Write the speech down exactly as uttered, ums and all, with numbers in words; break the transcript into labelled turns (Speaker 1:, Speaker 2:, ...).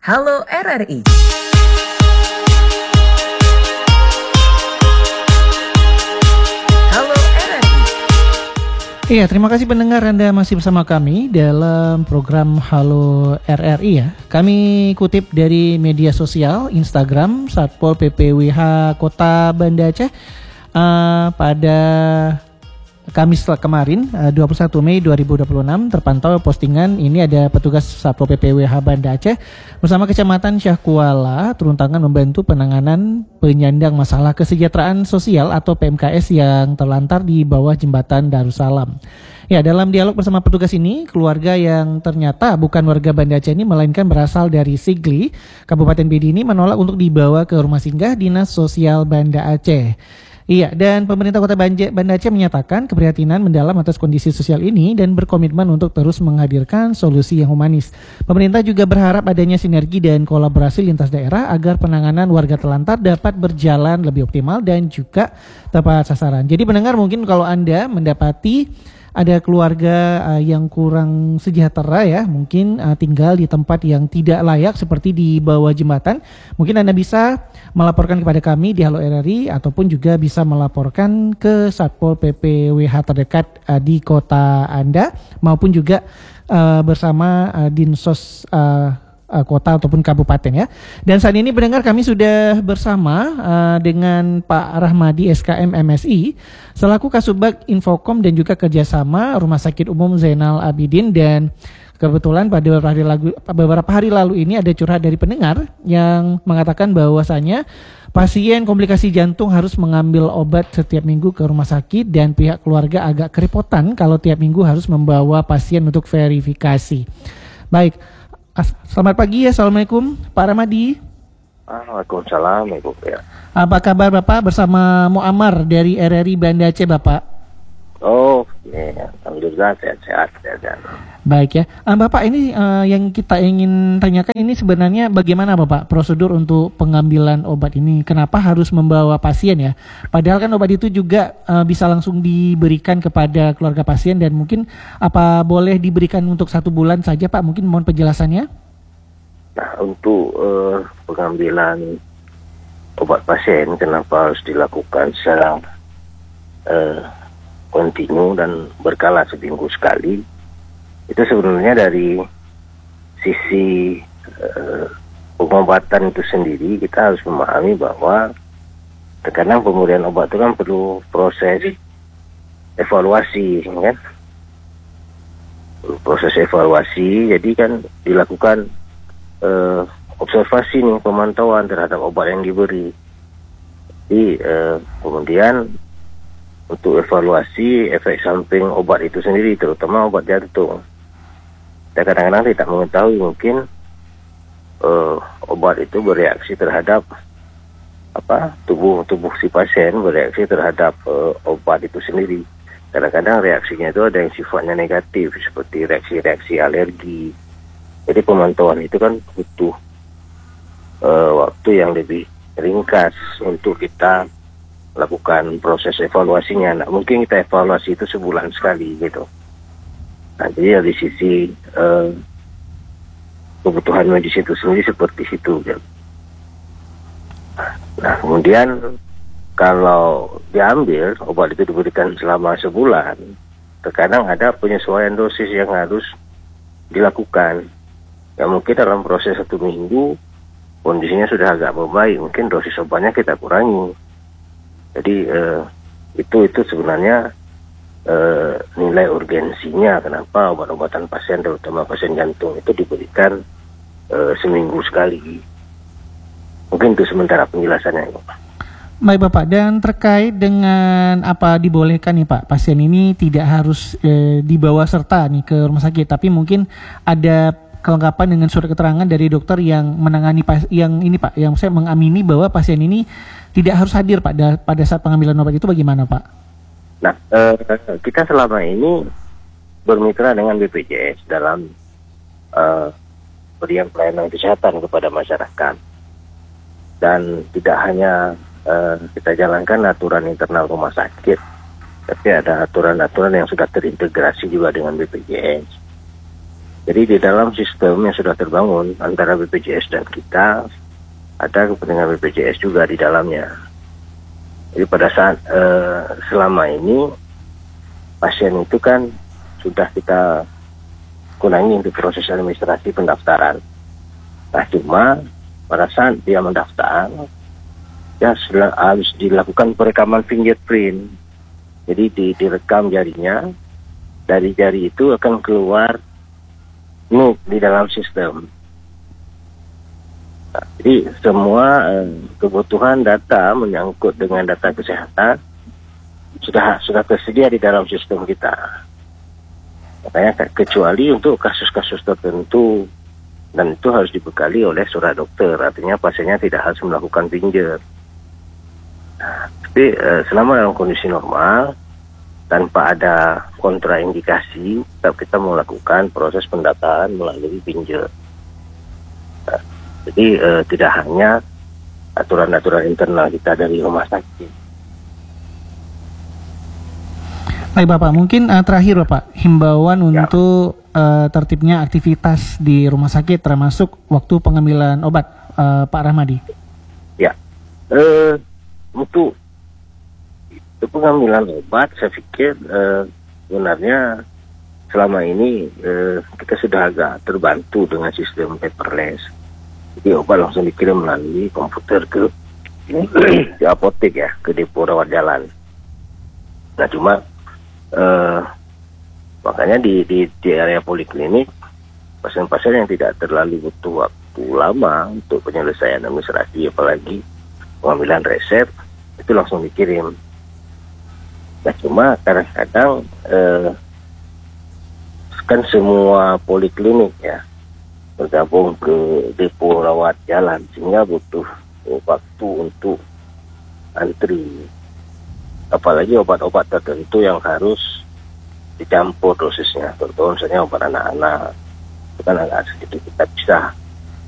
Speaker 1: Halo R R I. Halo R R I.
Speaker 2: Iya, terima kasih pendengar Anda masih bersama kami dalam program Halo R R I ya. Kami kutip dari media sosial Instagram Satpol P P W H Kota Banda Aceh uh, pada Kamis kemarin uh, dua puluh satu Mei dua ribu dua puluh enam terpantau postingan ini ada petugas Satpol P P W H Banda Aceh bersama Kecamatan Syahkuala turun tangan membantu penanganan penyandang masalah kesejahteraan sosial atau P M K S yang terlantar di bawah jembatan Darussalam. Ya, dalam dialog bersama petugas ini, keluarga yang ternyata bukan warga Banda Aceh ini melainkan berasal dari Sigli, Kabupaten Pidi ini menolak untuk dibawa ke rumah singgah Dinas Sosial Banda Aceh. Iya, dan pemerintah Kota Banda Aceh menyatakan keprihatinan mendalam atas kondisi sosial ini dan berkomitmen untuk terus menghadirkan solusi yang humanis. Pemerintah juga berharap adanya sinergi dan kolaborasi lintas daerah agar penanganan warga terlantar dapat berjalan lebih optimal dan juga tepat sasaran. Jadi pendengar, mungkin kalau Anda mendapati ada keluarga uh, yang kurang sejahtera ya, mungkin uh, tinggal di tempat yang tidak layak seperti di bawah jembatan, mungkin Anda bisa melaporkan kepada kami di Halo R R I ataupun juga bisa melaporkan ke Satpol P P W H terdekat uh, di kota Anda maupun juga uh, bersama uh, Dinsos uh, kota ataupun kabupaten ya. Dan saat ini pendengar kami sudah bersama uh, dengan Pak Rahmadi S K M M S I selaku Kasubag Infokom dan juga kerjasama Rumah Sakit Umum Zainal Abidin. Dan kebetulan pada beberapa hari lalu, beberapa hari lalu ini ada curhat dari pendengar yang mengatakan bahwasanya pasien komplikasi jantung harus mengambil obat setiap minggu ke rumah sakit dan pihak keluarga agak kerepotan kalau tiap minggu harus membawa pasien untuk verifikasi. Baik, selamat pagi ya, Assalamualaikum Pak Rahmadi.
Speaker 3: Waalaikumsalam Ibu ya.
Speaker 2: Apa kabar Bapak bersama Muammar dari R R I Banda Aceh Bapak?
Speaker 3: Oh ya, alhamdulillah sehat-sehat. sehat.
Speaker 2: Baik ya, uh, Bapak ini uh, yang kita ingin tanyakan ini sebenarnya bagaimana Bapak prosedur untuk pengambilan obat ini? Kenapa harus membawa pasien ya? Padahal kan obat itu juga uh, bisa langsung diberikan kepada keluarga pasien dan mungkin apa boleh diberikan untuk satu bulan saja Pak? Mungkin mohon penjelasannya.
Speaker 3: Nah, untuk uh, pengambilan obat pasien kenapa harus dilakukan secara uh, kontinu dan berkala seminggu sekali? Itu sebenarnya dari sisi uh, pengobatan itu sendiri kita harus memahami bahwa terkadang pemberian obat itu kan perlu proses evaluasi, kan? Proses evaluasi, jadi kan dilakukan uh, observasi nih, pemantauan terhadap obat yang diberi. Jadi uh, kemudian untuk evaluasi efek samping obat itu sendiri, terutama obat jantung. Kita kadang-kadang tidak mengetahui mungkin uh, obat itu bereaksi terhadap apa tubuh tubuh si pasien bereaksi terhadap uh, obat itu sendiri. Kadang-kadang reaksinya itu ada yang sifatnya negatif seperti reaksi-reaksi alergi. Jadi pemantauan itu kan butuh uh, waktu yang lebih ringkas untuk kita lakukan proses evaluasinya. Nah, mungkin kita evaluasi itu sebulan sekali gitu. Nah, jadi dari sisi uh, kebutuhan medis itu sendiri seperti itu. Gitu. Nah, kemudian kalau diambil obat itu diberikan selama sebulan, terkadang ada penyesuaian dosis yang harus dilakukan. Ya mungkin dalam proses satu minggu kondisinya sudah agak membaik, mungkin dosis obatnya kita kurangi. Jadi uh, itu itu sebenarnya uh, nilai urgensinya kenapa obat-obatan pasien terutama pasien jantung itu diberikan uh, seminggu sekali. Mungkin itu sementara penjelasannya.
Speaker 2: Baik Bapak, dan terkait dengan apa dibolehkan nih Pak, pasien ini tidak harus eh, dibawa serta nih ke rumah sakit, tapi mungkin ada kelengkapan dengan surat keterangan dari dokter yang menangani pas, yang ini Pak, yang saya mengamini bahwa pasien ini tidak harus hadir Pak da, pada saat pengambilan obat itu bagaimana Pak?
Speaker 3: Nah, eh, kita selama ini bermitra dengan B P J S dalam eh, berikan pelayanan kesehatan kepada masyarakat dan tidak hanya eh, kita jalankan aturan internal rumah sakit, tapi ada aturan-aturan yang sudah terintegrasi juga dengan B P J S. Jadi di dalam sistem yang sudah terbangun antara B P J S dan kita, ada kepentingan B P J S juga di dalamnya. Jadi pada saat eh, selama ini pasien itu kan sudah kita kurangi untuk proses administrasi pendaftaran. Nah cuma pada saat dia mendaftar, ya sudah harus dilakukan perekaman fingerprint. Jadi di, direkam jarinya, dari jari itu akan keluar N U K di dalam sistem. Nah, jadi semua eh, kebutuhan data menyangkut dengan data kesehatan sudah sudah tersedia di dalam sistem kita. Makanya kecuali untuk kasus-kasus tertentu, dan itu harus dibekali oleh surat dokter. Artinya pasiennya tidak harus melakukan pinjer. Nah, tapi eh, selama dalam kondisi normal tanpa ada kontraindikasi, tetap kita melakukan proses pendataan melalui pinjer. Nah, jadi eh, tidak hanya aturan-aturan internal kita dari rumah sakit.
Speaker 2: Baik Bapak, mungkin uh, terakhir Bapak, himbauan
Speaker 3: Ya.
Speaker 2: untuk uh, tertibnya aktivitas di rumah sakit termasuk waktu pengambilan obat, uh, Pak Rahmadi.
Speaker 3: Ya, eh, untuk untuk pengambilan obat, saya pikir eh, sebenarnya selama ini eh, kita sudah agak terbantu dengan sistem paperless. Jadi obat langsung dikirim melalui komputer ke ke apotek ya, ke depo rawat jalan. Nah cuma eh, makanya di, di di area poliklinik pasien-pasien yang tidak terlalu butuh waktu lama untuk penyelesaian administrasi, apalagi pengambilan resep, itu langsung dikirim. Nah cuma kadang-kadang eh, kan semua poliklinik ya bergabung ke depo rawat jalan, sehingga butuh waktu untuk antri, apalagi obat-obat tertentu yang harus dicampur dosisnya. Contoh misalnya obat anak-anak itu kan agak sedikit kita bisa